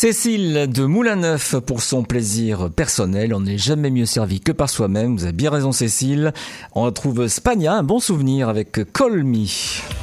Cécile de Moulin-Neuf pour son plaisir personnel. On n'est jamais mieux servi que par soi-même. Vous avez bien raison Cécile. On retrouve Spagna, un bon souvenir avec Call Me.